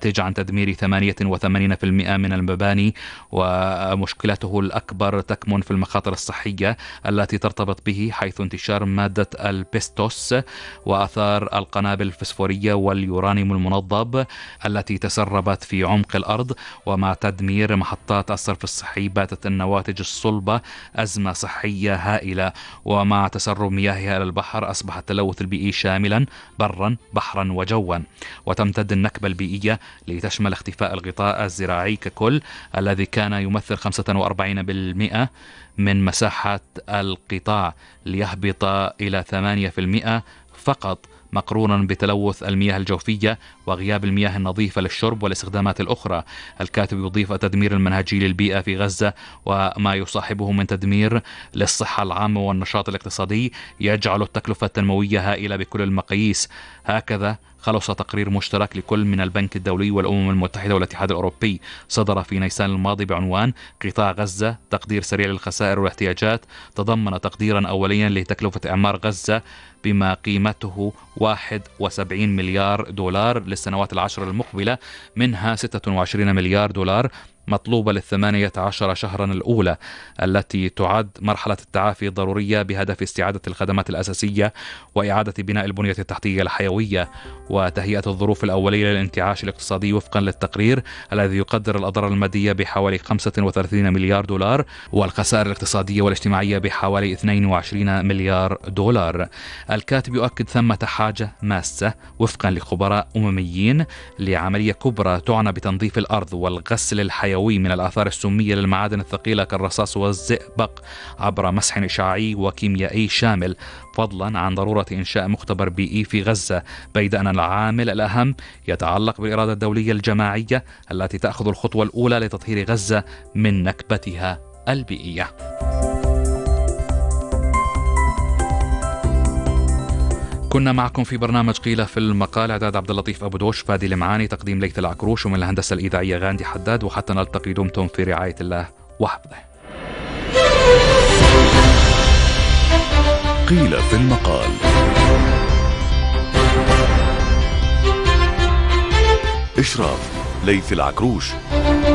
الناتج عن تدمير 88% من المباني، ومشكلته الأكبر تكمن في المخاطر الصحية التي ترتبط به، حيث انتشار مادة البيستوس وآثار القنابل الفسفورية واليورانيوم المنضب التي تسربت في عمق الأرض. ومع تدمير محطات الصرف الصحي باتت النواتج الصلبة أزمة صحية هائلة، ومع تسرب مياهها إلى البحر أصبح التلوث البيئي شاملا برا بحرا وجوا. وتمتد النكبة البيئية لتشمل اختفاء الغطاء الزراعي ككل الذي كان يمثل 45% من مساحة القطاع، ليهبط إلى 8% فقط، مقرونا بتلوث المياه الجوفية وغياب المياه النظيفة للشرب والاستخدامات الأخرى. الكاتب يضيف التدمير المنهجي للبيئة في غزة وما يصاحبه من تدمير للصحة العامة والنشاط الاقتصادي يجعل التكلفة التنموية هائلة بكل المقاييس. هكذا خلص تقرير مشترك لكل من البنك الدولي والأمم المتحدة والاتحاد الأوروبي صدر في نيسان الماضي بعنوان قطاع غزة، تقدير سريع للخسائر والاحتياجات، تضمن تقديرا أوليا لتكلفة إعمار غزة بما قيمته 71 مليار دولار للسنوات العشر المقبلة، منها 26 مليار دولار مطلوبة ل18 شهرا الأولى التي تعد مرحلة التعافي الضرورية بهدف استعادة الخدمات الأساسية وإعادة بناء البنية التحتية الحيوية وتهيئة الظروف الأولية للانتعاش الاقتصادي وفقا للتقرير الذي يقدر الأضرار المادية بحوالي 35 مليار دولار والخسائر الاقتصادية والاجتماعية بحوالي 22 مليار دولار. الكاتب يؤكد ثمة حاجة ماسة وفقا لخبراء أمميين لعملية كبرى تعنى بتنظيف الأرض والغسل الحيوي من الآثار السمية للمعادن الثقيلة كالرصاص والزئبق عبر مسح إشعاعي وكيميائي شامل، فضلا عن ضرورة إنشاء مختبر بيئي في غزة، بيد أن العامل الأهم يتعلق بالإرادة الدولية الجماعية التي تأخذ الخطوة الأولى لتطهير غزة من نكبتها البيئية. كنا معكم في برنامج قيل في المقال، إعداد عبد اللطيف أبو دوش، فادي المعاني، تقديم ليث العكروش، ومن الهندسة الإذاعية غاندي حداد. وحتى نلتقي دمتم في رعاية الله وحفظه. قيل في المقال. إشراف ليث العكروش.